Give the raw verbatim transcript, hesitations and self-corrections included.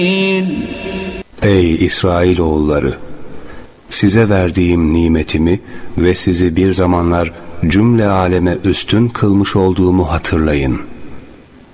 Ey İsrailoğulları! Size verdiğim nimetimi ve sizi bir zamanlar cümle aleme üstün kılmış olduğumu hatırlayın.